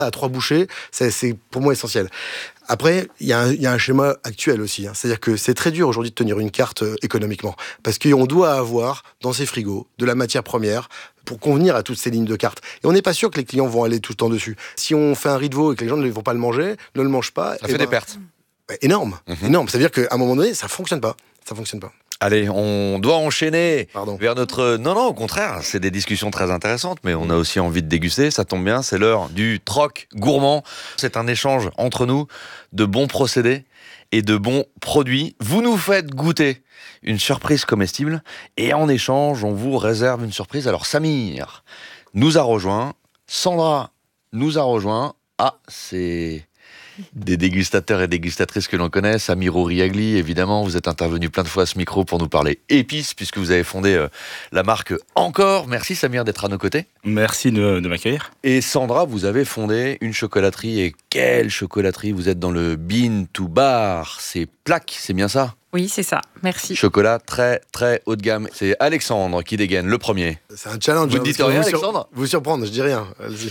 à 3 bouchées, c'est pour moi essentiel. Après, il y a un schéma actuel aussi. C'est-à-dire que c'est très dur aujourd'hui de tenir une carte économiquement. Parce qu'on doit avoir dans ces frigos de la matière première pour convenir à toutes ces lignes de cartes. Et on n'est pas sûr que les clients vont aller tout le temps dessus. Si on fait un riz de veau et que les gens ne vont pas le manger, ne le mangent pas... Ça fait des pertes. Énorme. Énorme. Ça veut dire qu'à un moment donné, ça fonctionne pas. Allez, on doit enchaîner vers notre... Non, au contraire, c'est des discussions très intéressantes, mais on a aussi envie de déguster, ça tombe bien, c'est l'heure du troc gourmand. C'est un échange entre nous de bons procédés et de bons produits. Vous nous faites goûter une surprise comestible, et en échange, on vous réserve une surprise. Alors Samir nous a rejoint, Sandra nous a rejoint. Ah, c'est... des dégustateurs et dégustatrices que l'on connaît. Samir Ouriagli, évidemment, vous êtes intervenu plein de fois à ce micro pour nous parler épices, puisque vous avez fondé la marque Encore. Merci Samir d'être à nos côtés. Merci de m'accueillir. Et Sandra, vous avez fondé une chocolaterie. Et quelle chocolaterie! Vous êtes dans le bean to bar. C'est Plaque, c'est bien ça? Oui, c'est ça. Merci. Chocolat très, très haut de gamme. C'est Alexandre qui dégaine le premier. C'est un challenge. Vous ne dites rien, Alexandre? Vous surprendre, je dis rien. Allez-y.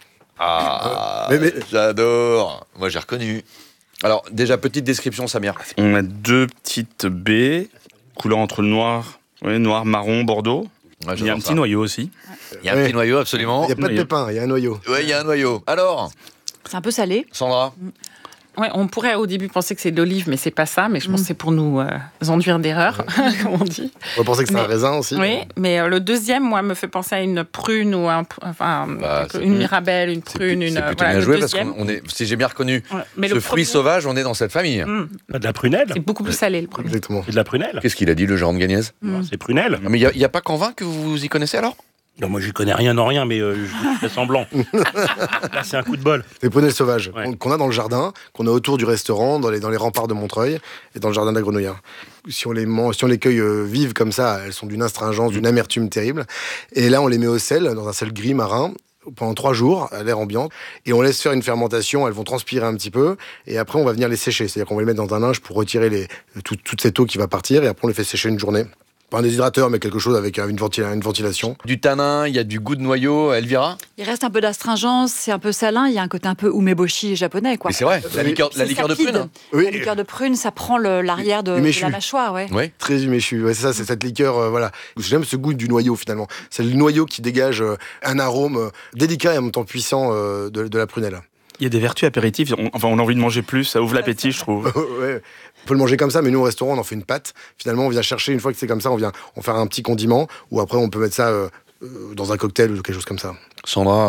Ah, j'adore. Moi, j'ai reconnu. Alors, déjà, petite description, Samir. On a 2 petites baies, couleur entre le noir, marron, bordeaux. Ouais, il y a un petit noyau aussi. Il y a un petit noyau, absolument. Il n'y a pas de pépins, il y a un noyau. Oui, il y a un noyau. Alors, c'est un peu salé. Sandra? Ouais, on pourrait au début penser que c'est de l'olive, mais c'est pas ça. Mais je pense que c'est pour nous enduire d'erreur, comme on dit. On va penser que c'est un raisin aussi. Oui, mais le deuxième, moi, me fait penser à une prune ou une mirabelle, une prune. C'est plutôt bien joué parce qu'on est, si j'ai bien reconnu ce fruit sauvage, on est dans cette famille. De la prunelle. C'est beaucoup plus salé le premier. Exactement. Et de la prunelle. Qu'est-ce qu'il a dit, le Jérôme Gagnès? C'est prunelle. Mais il n'y a pas qu'en vin que vous y connaissez alors? Non, moi, je connais rien en rien, mais je fais semblant. Là, c'est un coup de bol. Les prunelles sauvages qu'on a dans le jardin, qu'on a autour du restaurant, dans les remparts de Montreuil et dans le jardin de la Grenouillère. Si on les cueille vives comme ça, elles sont d'une astringence, d'une amertume terrible. Et là, on les met au sel, dans un sel gris marin, pendant 3 jours, à l'air ambiant, et on laisse faire une fermentation. Elles vont transpirer un petit peu, et après, on va venir les sécher. C'est-à-dire qu'on va les mettre dans un linge pour retirer toute cette eau qui va partir, et après, on les fait sécher une journée. Pas un déshydrateur, mais quelque chose avec une ventilation. Du tanin, il y a du goût de noyau. Elvira? Il reste un peu d'astringence, c'est un peu salin, il y a un côté un peu umeboshi japonais, quoi. Mais c'est vrai, la liqueur de prune. Oui. La liqueur de prune, ça prend l'arrière de la mâchoire, Oui. Très huméchu, c'est ça, c'est cette liqueur, voilà. J'aime ce goût du noyau, finalement. C'est le noyau qui dégage un arôme délicat et en même temps puissant de la prunelle. Il y a des vertus apéritives, on a envie de manger plus, ça ouvre l'appétit, je trouve. Ouais. On peut le manger comme ça, mais nous au restaurant on en fait une pâte. Finalement on vient chercher, une fois que c'est comme ça, on vient faire un petit condiment, ou après on peut mettre ça dans un cocktail ou quelque chose comme ça. Sandra,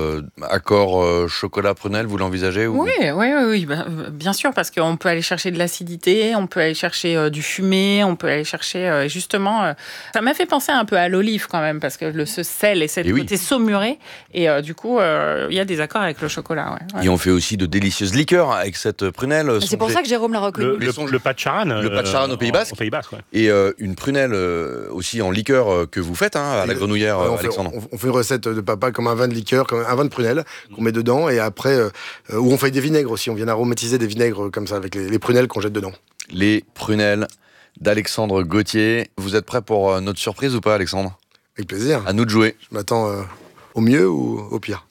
accord chocolat prunelle, vous l'envisagez ou... Oui, bien sûr, parce qu'on peut aller chercher de l'acidité, on peut aller chercher du fumé, on peut aller chercher justement... ça m'a fait penser un peu à l'olive quand même, parce que ce sel et cette côté saumuré, et du coup, il y a des accords avec le chocolat. Ouais. Et on fait aussi de délicieuses liqueurs avec cette prunelle. C'est pour ça que Jérôme l'a reconnu. Le pas de Charan. Le pas de Charan au Pays Basque. Au Pays Basque, ouais. Et une prunelle aussi en liqueur que vous faites à la Grenouillère, Alexandre. On fait une recette de papa comme un vin de liqueur, comme un vin de prunelle qu'on met dedans, et après, où on fait des vinaigres aussi. On vient aromatiser des vinaigres comme ça avec les prunelles qu'on jette dedans. Les prunelles d'Alexandre Gauthier. Vous êtes prêt pour notre surprise ou pas, Alexandre? Avec plaisir. À nous de jouer. Je m'attends au mieux ou au pire.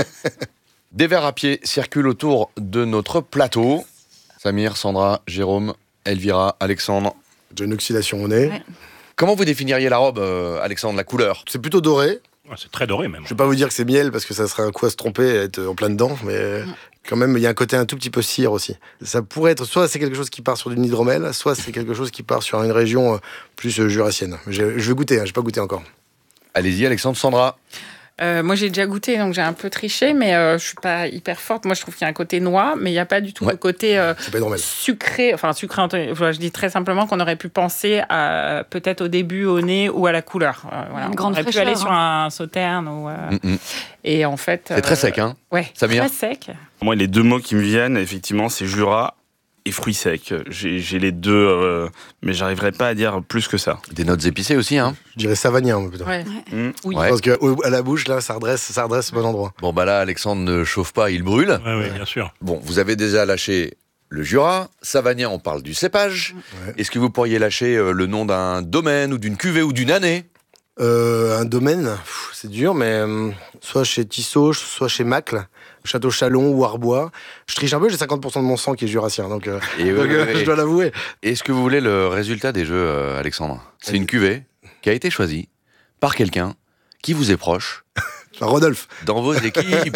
Des verres à pied circulent autour de notre plateau. Samir, Sandra, Jérôme, Elvira, Alexandre. J'ai une oxydation au nez. Ouais. Comment vous définiriez la robe, Alexandre, la couleur? C'est plutôt doré. Ouais, c'est très doré, même. Je vais pas vous dire que c'est miel, parce que ça serait un coup à se tromper et être en plein dedans, mais quand même, il y a un côté un tout petit peu cire aussi. Ça pourrait être, soit c'est quelque chose qui part sur du hydromel, soit c'est quelque chose qui part sur une région plus jurassienne. Je vais goûter, j'ai pas goûté encore. Allez-y, Alexandre. Sandra? Moi, j'ai déjà goûté, donc j'ai un peu triché, mais je suis pas hyper forte. Moi, je trouve qu'il y a un côté noix, mais il n'y a pas du tout le côté sucré. Enfin, sucré, je dis très simplement qu'on aurait pu penser à, peut-être au début au nez ou à la couleur. Voilà. Une grande on aurait fraîcheur, pu aller sur un sauterne. Ou, et en fait... C'est très sec, hein? Ouais, Samir? très sec. Moi, les 2 mots qui me viennent, effectivement, c'est Jura et fruits secs. J'ai les 2, mais j'arriverai pas à dire plus que ça. Des notes épicées aussi, hein? Je dirais savagnin, plutôt. Ouais. Oui. Ouais. Parce qu'à la bouche, là, ça redresse au bon endroit. Bon, bah là, Alexandre ne chauffe pas, il brûle. Oui, bien sûr. Bon, vous avez déjà lâché le Jura. Savagnin, on parle du cépage. Ouais. Est-ce que vous pourriez lâcher le nom d'un domaine ou d'une cuvée ou d'une année? Un domaine, c'est dur, mais soit chez Tissot, soit chez Macle. Château Chalon ou Arbois. Je triche un peu, j'ai 50% de mon sang qui est jurassien, donc je dois l'avouer. Est-ce que vous voulez le résultat des jeux, Alexandre ? C'est une cuvée qui a été choisie par quelqu'un qui vous est proche. Rodolphe. Dans vos équipes.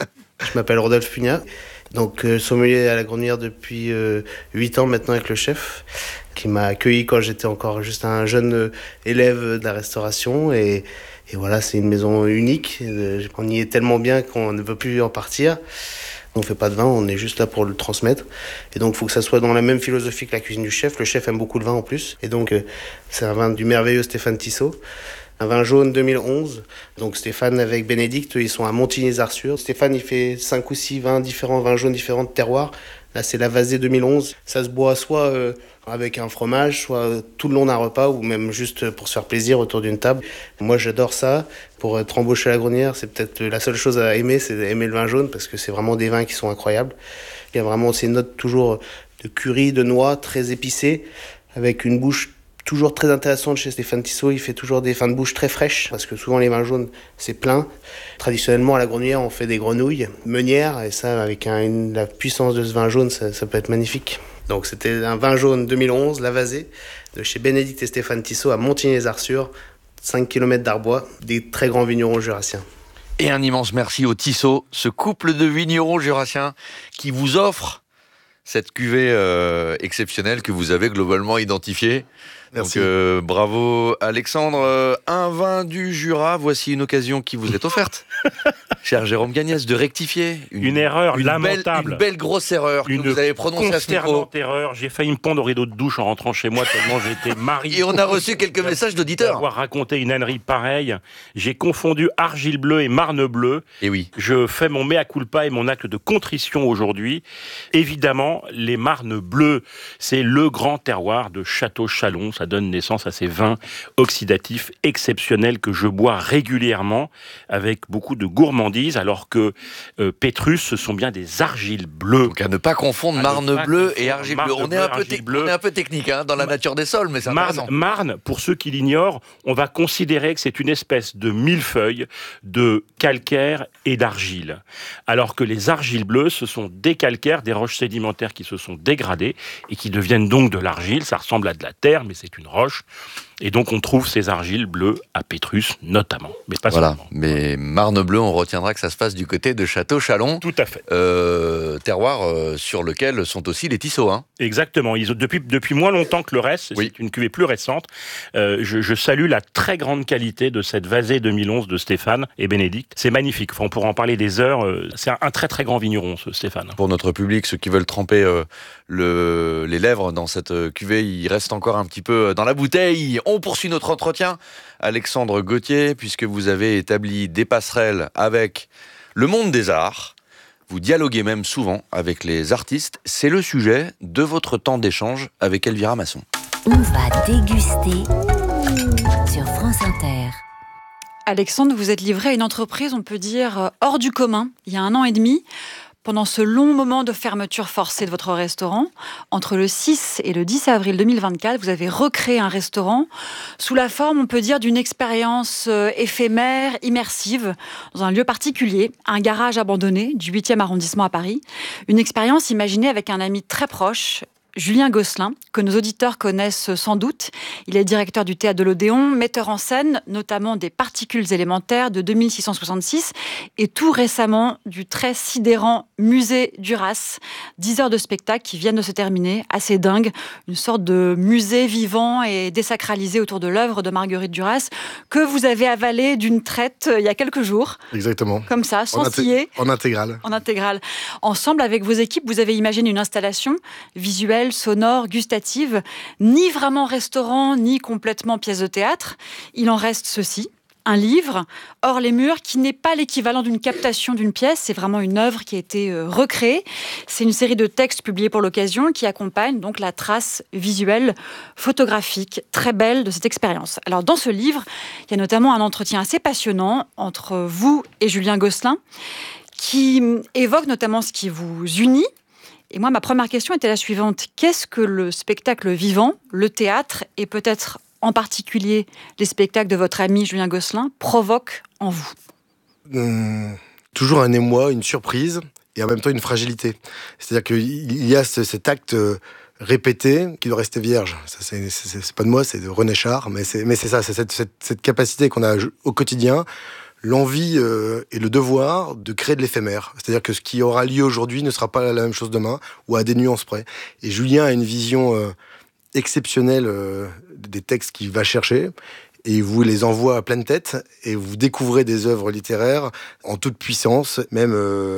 Je m'appelle Rodolphe Pugnat, donc sommelier à la Grosnière depuis 8 ans maintenant avec le chef, qui m'a accueilli quand j'étais encore juste un jeune élève de la restauration. Et voilà, c'est une maison unique. On y est tellement bien qu'on ne veut plus en partir. On ne fait pas de vin, on est juste là pour le transmettre. Et donc, il faut que ça soit dans la même philosophie que la cuisine du chef. Le chef aime beaucoup le vin en plus. Et donc, c'est un vin du merveilleux Stéphane Tissot. Un vin jaune 2011. Donc Stéphane avec Bénédicte, ils sont à Montigny-les-Arçures. Stéphane, il fait 5 ou 6 vins différents, vins jaunes différents de terroirs. Là, c'est la Vasée 2011. Ça se boit soit avec un fromage, soit tout le long d'un repas, ou même juste pour se faire plaisir autour d'une table. Moi, j'adore ça. Pour être embauché à la Grosnière, c'est peut-être la seule chose à aimer, c'est d'aimer le vin jaune, parce que c'est vraiment des vins qui sont incroyables. Il y a vraiment ces notes toujours de curry, de noix, très épicées, avec une bouche toujours très intéressante chez Stéphane Tissot. Il fait toujours des fins de bouche très fraîches, parce que souvent les vins jaunes, c'est plein. Traditionnellement, à la Grosnière, on fait des grenouilles meunières, et ça, avec la puissance de ce vin jaune, ça peut être magnifique. Donc c'était un vin jaune 2011, la Vasée, de chez Bénédicte et Stéphane Tissot à Montigny-les-Arçures, 5 km d'Arbois, des très grands vignerons jurassiens. Et un immense merci au Tissot, ce couple de vignerons jurassiens qui vous offre cette cuvée exceptionnelle que vous avez globalement identifiée. Merci. Donc, bravo Alexandre. Un vin du Jura, voici une occasion qui vous est offerte, cher Jérôme Gagnès, de rectifier une erreur lamentable. Une belle grosse erreur que vous avez prononcée à ce micro. Consternante erreur. J'ai failli me pendre au rideau de douche en rentrant chez moi tellement j'étais marié. Et on a reçu quelques messages d'auditeurs. Avoir raconté une ânerie pareille. J'ai confondu Argile Bleue et Marne Bleue. Et oui. Je fais mon mea culpa et mon acte de contrition aujourd'hui. Évidemment, les Marnes Bleues, c'est le grand terroir de Château Chalon. Ça donne naissance à ces vins oxydatifs exceptionnels que je bois régulièrement avec beaucoup de gourmandise, alors que Pétrus, ce sont bien des argiles bleues. Donc à ne pas confondre Marne Bleue et Argile Bleue. On est un peu technique dans la nature des sols, mais c'est intéressant. Marne, pour ceux qui l'ignorent, on va considérer que c'est une espèce de millefeuille de calcaire et d'argile. Alors que les argiles bleues, ce sont des calcaires, des roches sédimentaires qui se sont dégradées et qui deviennent donc de l'argile. Ça ressemble à de la terre, mais c'est une roche. Et donc on trouve ces argiles bleues à Pétrus notamment, mais pas voilà. seulement. Mais Marne Bleue, on retiendra que ça se passe du côté de Château Chalon. Tout à fait. Terroir sur lequel sont aussi les Tissot. Exactement. Ils ont, depuis moins longtemps que le reste, oui. C'est une cuvée plus récente. Je salue la très grande qualité de cette Vasée 2011 de Stéphane et Bénédicte. C'est magnifique. Enfin, on pourra en parler des heures. C'est un très très grand vigneron, ce Stéphane. Pour notre public, ceux qui veulent tremper les lèvres dans cette cuvée, il reste encore un petit peu dans la bouteille. On poursuit notre entretien, Alexandre Gauthier, puisque vous avez établi des passerelles avec le monde des arts. Vous dialoguez même souvent avec les artistes. C'est le sujet de votre temps d'échange avec Elvira Masson. On va déguster sur France Inter. Alexandre, vous êtes livré à une entreprise, on peut dire, hors du commun, il y a 1 an et demi. Pendant ce long moment de fermeture forcée de votre restaurant, entre le 6 et le 10 avril 2024, vous avez recréé un restaurant sous la forme, on peut dire, d'une expérience éphémère, immersive, dans un lieu particulier, un garage abandonné du 8e arrondissement à Paris. Une expérience imaginée avec un ami très proche, Julien Gosselin, que nos auditeurs connaissent sans doute. Il est directeur du Théâtre de l'Odéon, metteur en scène notamment des Particules élémentaires de 2666 et tout récemment du très sidérant Musée Duras. 10 heures de spectacle qui viennent de se terminer, assez dingue, une sorte de musée vivant et désacralisé autour de l'œuvre de Marguerite Duras que vous avez avalé d'une traite il y a quelques jours. Exactement. Comme ça, sans scier. En intégrale. En intégrale. Ensemble, avec vos équipes, vous avez imaginé une installation visuelle, sonore, gustative, ni vraiment restaurant, ni complètement pièce de théâtre. Il en reste ceci, un livre, hors les murs, qui n'est pas l'équivalent d'une captation d'une pièce, c'est vraiment une œuvre qui a été recréée. C'est une série de textes publiés pour l'occasion qui accompagnent donc la trace visuelle, photographique, très belle de cette expérience. Alors dans ce livre, il y a notamment un entretien assez passionnant entre vous et Julien Gosselin, qui évoque notamment ce qui vous unit. Et moi, ma première question était la suivante. Qu'est-ce que le spectacle vivant, le théâtre, et peut-être en particulier les spectacles de votre ami Julien Gosselin, provoquent en vous ? toujours un émoi, une surprise, et en même temps une fragilité. C'est-à-dire qu'il y a cet acte répété qui doit rester vierge. Ça, c'est pas de moi, c'est de René Char, mais c'est ça, c'est cette capacité qu'on a au quotidien, l'envie et le devoir de créer de l'éphémère. C'est-à-dire que ce qui aura lieu aujourd'hui ne sera pas la même chose demain, ou à des nuances près. Et Julien a une vision exceptionnelle des textes qu'il va chercher, et il vous les envoie à pleine tête, et vous découvrez des œuvres littéraires en toute puissance, même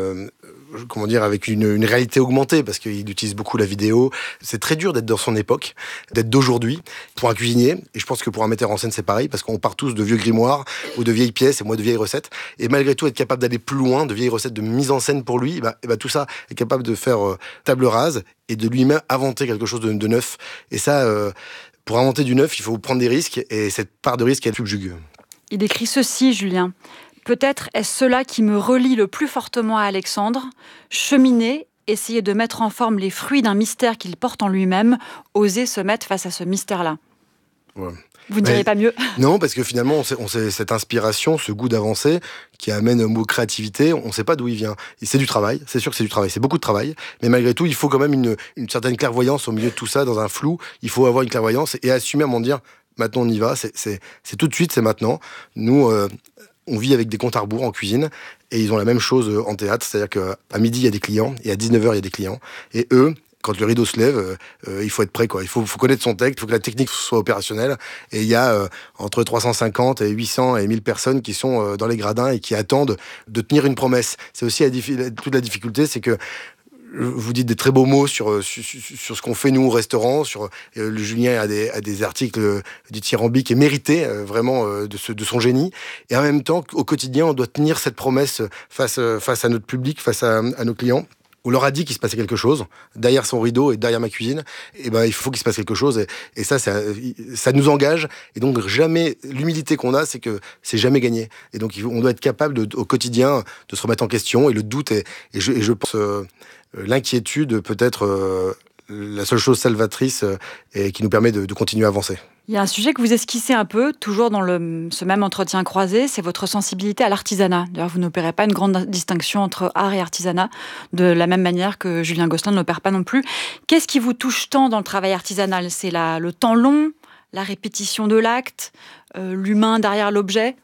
avec une réalité augmentée, parce qu'il utilise beaucoup la vidéo. C'est très dur d'être dans son époque, d'être d'aujourd'hui, pour un cuisinier, et je pense que pour un metteur en scène c'est pareil, parce qu'on part tous de vieux grimoires, ou de vieilles pièces, et moi de vieilles recettes, et malgré tout être capable d'aller plus loin, de vieilles recettes de mise en scène pour lui, tout ça est capable de faire table rase, et de lui-même inventer quelque chose de neuf. Et ça, pour inventer du neuf, il faut prendre des risques, et cette part de risque, elle subjugue. Il écrit ceci, Julien. Peut-être est-ce cela qui me relie le plus fortement à Alexandre. Cheminer, essayer de mettre en forme les fruits d'un mystère qu'il porte en lui-même, oser se mettre face à ce mystère-là. Ouais. Vous ne diriez pas mieux? Non, parce que finalement, on sait cette inspiration, ce goût d'avancer, qui amène au mot créativité, on ne sait pas d'où il vient. Et c'est du travail, c'est sûr que c'est du travail, c'est beaucoup de travail, mais malgré tout, il faut quand même une certaine clairvoyance au milieu de tout ça, dans un flou. Il faut avoir une clairvoyance et assumer à m'en dire, maintenant on y va, c'est tout de suite, c'est maintenant. Nous, on vit avec des comptes à rebours en cuisine, et ils ont la même chose en théâtre, c'est-à-dire qu'à midi, il y a des clients, et à 19h, il y a des clients, et eux, quand le rideau se lève, il faut être prêt, quoi. Il faut connaître son texte, il faut que la technique soit opérationnelle. Et il y a entre 350 et 800 et 1000 personnes qui sont dans les gradins et qui attendent de tenir une promesse. C'est aussi toute la difficulté, c'est que vous dites des très beaux mots sur ce qu'on fait nous au restaurant. Le Julien a des articles dithyrambiques et mérités vraiment de son génie. Et en même temps, au quotidien, on doit tenir cette promesse face à notre public, face à nos clients. On leur a dit qu'il se passait quelque chose derrière son rideau et derrière ma cuisine. Et il faut qu'il se passe quelque chose. Et ça nous engage. Et donc jamais l'humilité qu'on a, c'est que c'est jamais gagné. Et donc on doit être capable au quotidien de se remettre en question. Et le doute et je pense l'inquiétude peut être la seule chose salvatrice et qui nous permet de continuer à avancer. Il y a un sujet que vous esquissez un peu, toujours dans ce même entretien croisé, c'est votre sensibilité à l'artisanat. D'ailleurs, vous n'opérez pas une grande distinction entre art et artisanat, de la même manière que Julien Gosselin ne l'opère pas non plus. Qu'est-ce qui vous touche tant dans le travail artisanal? C'est le temps long, la répétition de l'acte, l'humain derrière l'objet?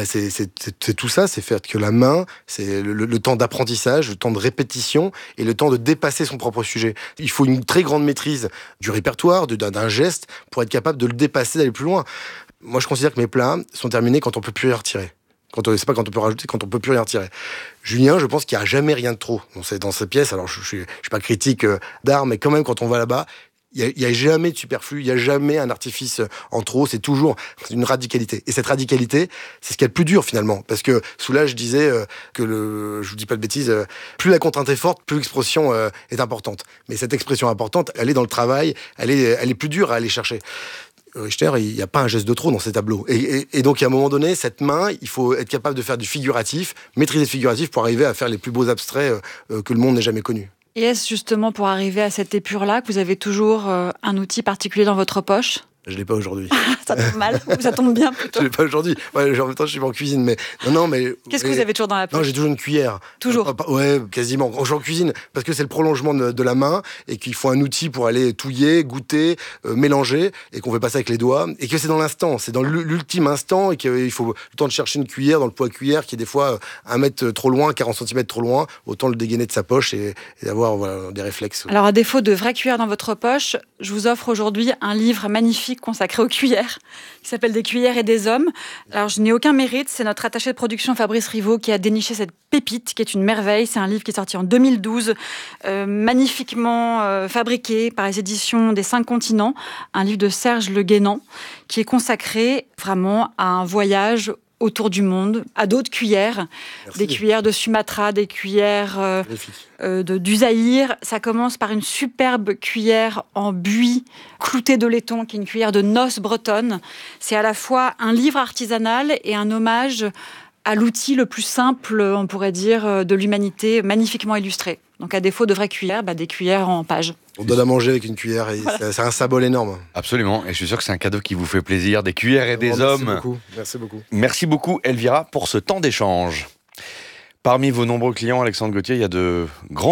C'est tout ça, c'est faire que la main, c'est le temps d'apprentissage, le temps de répétition et le temps de dépasser son propre sujet. Il faut une très grande maîtrise du répertoire, d'un geste, pour être capable de le dépasser, d'aller plus loin. Moi, je considère que mes plats sont terminés quand on peut plus rien retirer. C'est pas quand on peut rajouter, quand on peut plus rien retirer. Julien, je pense qu'il n'y a jamais rien de trop dans cette pièce. Alors, je suis pas critique d'art, mais quand même, quand on va là-bas, il y a jamais de superflu, il y a jamais un artifice en trop, c'est toujours une radicalité. Et cette radicalité, c'est ce qu'il y a de plus dur finalement, parce que Soulages je disais je vous dis pas de bêtises, plus la contrainte est forte, plus l'expression est importante. Mais cette expression importante, elle est dans le travail, elle est plus dure à aller chercher. Richter, il n'y a pas un geste de trop dans ces tableaux. Et donc, à un moment donné, cette main, il faut être capable de faire du figuratif, maîtriser le figuratif pour arriver à faire les plus beaux abstraits que le monde n'ait jamais connus. Et est-ce justement pour arriver à cette épure-là que vous avez toujours un outil particulier dans votre poche? Je l'ai pas aujourd'hui. Ça tombe mal, ou ça tombe bien plutôt? Je l'ai pas aujourd'hui. Ouais, en même temps, je suis pas en cuisine, mais non, mais. Qu'est-ce que vous avez toujours dans la poche? Non, j'ai toujours une cuillère. Toujours. Ouais, quasiment. Quand je suis en cuisine, parce que c'est le prolongement de la main et qu'il faut un outil pour aller touiller, goûter, mélanger et qu'on fait pas ça avec les doigts et que c'est dans l'instant, c'est dans l'ultime instant et qu'il faut le temps de chercher une cuillère dans le poids cuillère qui est des fois 1 mètre trop loin, 40 cm trop loin, autant le dégainer de sa poche et d'avoir des réflexes. Alors, à défaut de vraies cuillères dans votre poche, je vous offre aujourd'hui un livre magnifique consacré aux cuillères, qui s'appelle Des cuillères et des hommes. Alors, je n'ai aucun mérite, c'est notre attaché de production Fabrice Rivaud qui a déniché cette pépite, qui est une merveille. C'est un livre qui est sorti en 2012, magnifiquement fabriqué par les éditions des 5 continents, un livre de Serge Le Guénan, qui est consacré vraiment à un voyage autour du monde, à d'autres cuillères. Merci. Des cuillères de Sumatra, des cuillères du Zaïre. Ça commence par une superbe cuillère en buis cloutée de laiton, qui est une cuillère de noces bretonne. C'est à la fois un livre artisanal et un hommage à l'outil le plus simple, on pourrait dire, de l'humanité, magnifiquement illustré. Donc à défaut de vraies cuillères, des cuillères en page. On donne à manger avec une cuillère et voilà. C'est un symbole énorme. Absolument, et je suis sûr que c'est un cadeau qui vous fait plaisir. Des cuillères et des hommes. Merci beaucoup. Merci beaucoup Elvira pour ce temps d'échange. Parmi vos nombreux clients, Alexandre Gauthier, il y a de grands